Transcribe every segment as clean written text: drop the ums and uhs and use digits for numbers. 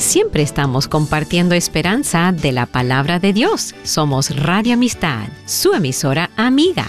siempre estamos compartiendo esperanza de la palabra de Dios. Somos Radio Amistad, su emisora amiga.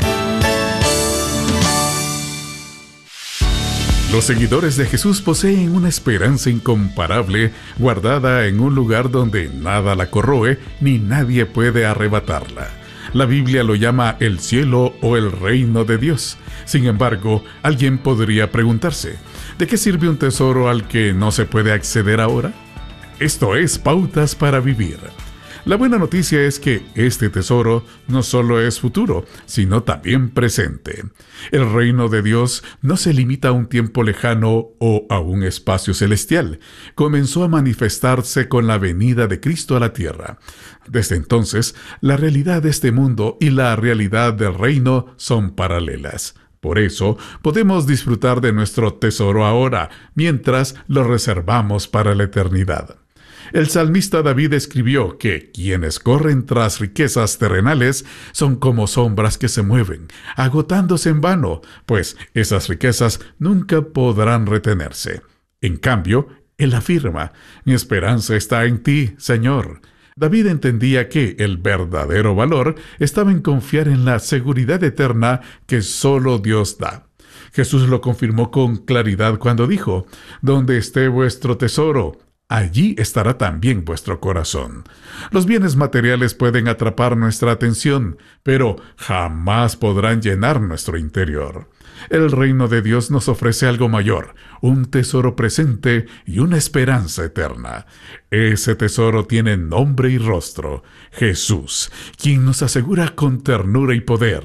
Los seguidores de Jesús poseen una esperanza incomparable, guardada en un lugar donde nada la corroe ni nadie puede arrebatarla. La Biblia lo llama el cielo o el reino de Dios. Sin embargo, alguien podría preguntarse, ¿de qué sirve un tesoro al que no se puede acceder ahora? Esto es Pautas para Vivir. La buena noticia es que este tesoro no solo es futuro, sino también presente. El reino de Dios no se limita a un tiempo lejano o a un espacio celestial. Comenzó a manifestarse con la venida de Cristo a la tierra. Desde entonces, la realidad de este mundo y la realidad del reino son paralelas. Por eso, podemos disfrutar de nuestro tesoro ahora, mientras lo reservamos para la eternidad. El salmista David escribió que quienes corren tras riquezas terrenales son como sombras que se mueven, agotándose en vano, pues esas riquezas nunca podrán retenerse. En cambio, él afirma, mi esperanza está en ti, Señor. David entendía que el verdadero valor estaba en confiar en la seguridad eterna que solo Dios da. Jesús lo confirmó con claridad cuando dijo, donde esté vuestro tesoro, allí estará también vuestro corazón. Los bienes materiales pueden atrapar nuestra atención, pero jamás podrán llenar nuestro interior. El reino de Dios nos ofrece algo mayor, un tesoro presente y una esperanza eterna. Ese tesoro tiene nombre y rostro, Jesús, quien nos asegura con ternura y poder,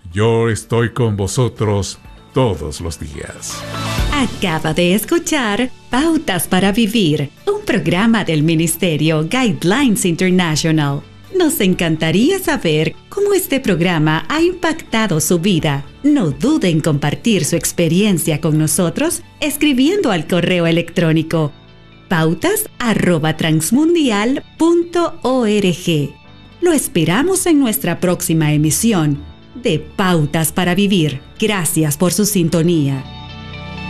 yo estoy con vosotros todos los días. Acaba de escuchar Pautas para Vivir, un programa del Ministerio Guidelines International. Nos encantaría saber cómo este programa ha impactado su vida. No dude en compartir su experiencia con nosotros escribiendo al correo electrónico pautas@transmundial.org. Lo esperamos en nuestra próxima emisión de Pautas para Vivir. Gracias por su sintonía.